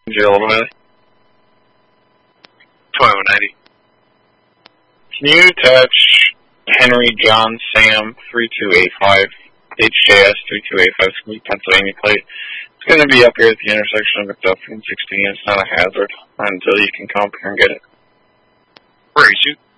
Illinois. 2190. Can you touch Henry John Sam 3285, HJS 3285, Sweet Pennsylvania plate? It's going to be up here at the intersection of McDuffie and 16. It's not a hazard until you can come up here and get it. Where are you shooting?